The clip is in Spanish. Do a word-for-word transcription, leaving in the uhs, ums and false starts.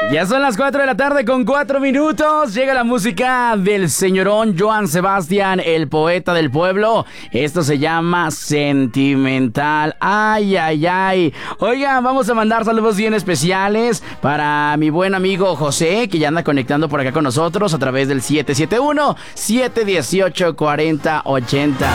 Ya son las cuatro de la tarde con cuatro minutos. Llega la música del señorón Joan Sebastián, el poeta del pueblo. Esto se llama Sentimental. Ay, ay, ay. Oigan, vamos a mandar saludos bien especiales para mi buen amigo José, que ya anda conectando por acá con nosotros a través del siete siete uno, siete uno ocho, cuatro cero ocho cero.